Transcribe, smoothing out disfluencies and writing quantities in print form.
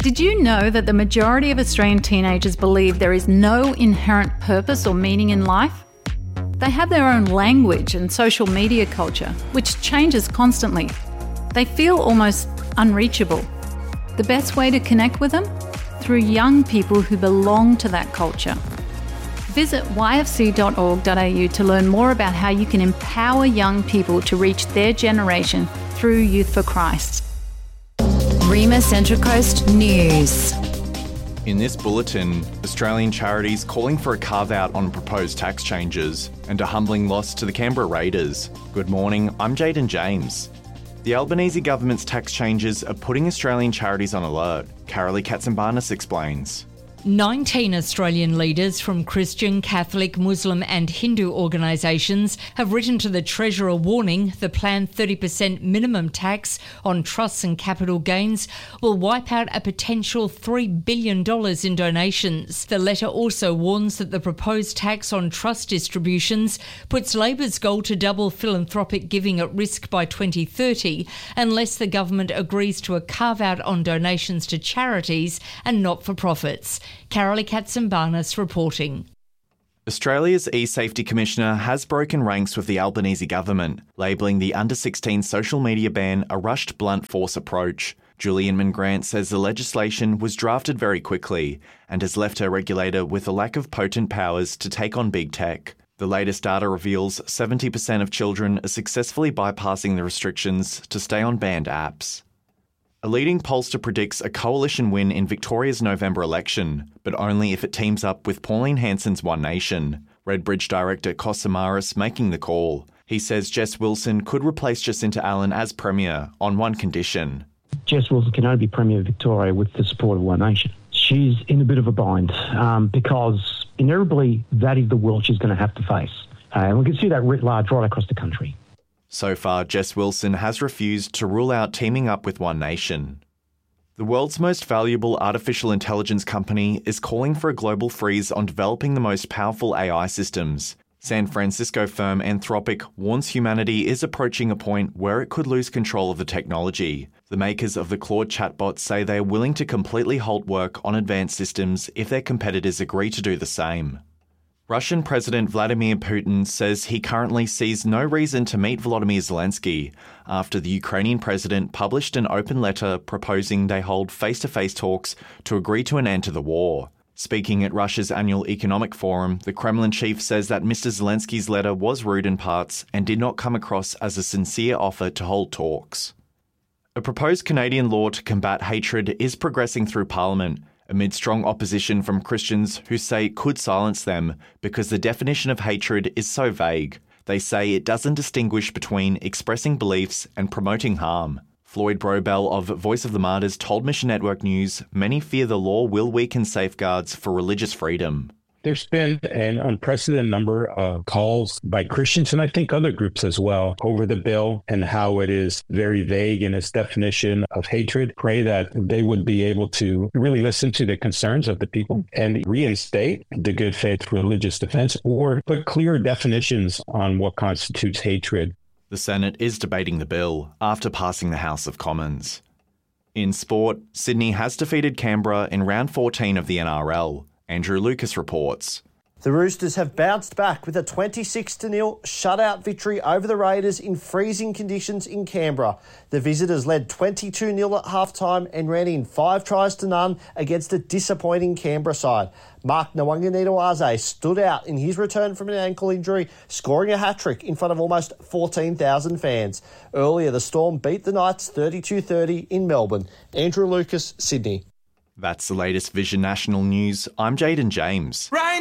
Did you know that the majority of Australian teenagers believe there is no inherent purpose or meaning in life? They have their own language and social media culture, which changes constantly. They feel almost unreachable. The best way to connect with them? Through young people who belong to that culture. Visit yfc.org.au to learn more about how you can empower young people to reach their generation through Youth for Christ. Rima Central Coast News. In this bulletin, Australian charities calling for a carve-out on proposed tax changes and a humbling loss to the Canberra Raiders. Good morning, I'm Jaden James. The Albanese government's tax changes are putting Australian charities on alert. Carolee Katsimbarnis explains. 19 Australian leaders from Christian, Catholic, Muslim and Hindu organisations have written to the Treasurer warning the planned 30% minimum tax on trusts and capital gains will wipe out a potential $3 billion in donations. The letter also warns that the proposed tax on trust distributions puts Labor's goal to double philanthropic giving at risk by 2030 unless the government agrees to a carve-out on donations to charities and not-for-profits. Carolee Katsimbarnis reporting. Australia's eSafety Commissioner has broken ranks with the Albanese government, labelling the under-16 social media ban a rushed blunt force approach. Julie Inman-Grant says the legislation was drafted very quickly and has left her regulator with a lack of potent powers to take on big tech. The latest data reveals 70% of children are successfully bypassing the restrictions to stay on banned apps. A leading pollster predicts a coalition win in Victoria's November election, but only if it teams up with Pauline Hanson's One Nation. Redbridge director Kos Samaras making the call. He says Jess Wilson could replace Jacinta Allen as Premier on one condition. Jess Wilson can only be Premier of Victoria with the support of One Nation. She's in a bit of a bind because inevitably that is the world she's going to have to face. And we can see that writ large right across the country. So far, Jess Wilson has refused to rule out teaming up with One Nation. The world's most valuable artificial intelligence company is calling for a global freeze on developing the most powerful AI systems. San Francisco firm Anthropic warns humanity is approaching a point where it could lose control of the technology. The makers of the Claude chatbot say they are willing to completely halt work on advanced systems if their competitors agree to do the same. Russian President Vladimir Putin says he currently sees no reason to meet Volodymyr Zelensky after the Ukrainian president published an open letter proposing they hold face-to-face talks to agree to an end to the war. Speaking at Russia's annual economic forum, the Kremlin chief says that Mr. Zelensky's letter was rude in parts and did not come across as a sincere offer to hold talks. A proposed Canadian law to combat hatred is progressing through Parliament, amid strong opposition from Christians who say it could silence them because the definition of hatred is so vague. They say it doesn't distinguish between expressing beliefs and promoting harm. Floyd Brobell of Voice of the Martyrs told Mission Network News many fear the law will weaken safeguards for religious freedom. There's been an unprecedented number of calls by Christians, and I think other groups as well, over the bill and how it is very vague in its definition of hatred. Pray that they would be able to really listen to the concerns of the people and reinstate the good faith religious defense or put clear definitions on what constitutes hatred. The Senate is debating the bill after passing the House of Commons. In sport, Sydney has defeated Canberra in round 14 of the NRL. Andrew Lucas reports. The Roosters have bounced back with a 26-0 shutout victory over the Raiders in freezing conditions in Canberra. The visitors led 22-0 at halftime and ran in 5 tries to none against a disappointing Canberra side. Mark Nwanganita-Waze stood out in his return from an ankle injury, scoring a hat-trick in front of almost 14,000 fans. Earlier, the Storm beat the Knights 32-30 in Melbourne. Andrew Lucas, Sydney. That's the latest Vision National News. I'm Jaden James.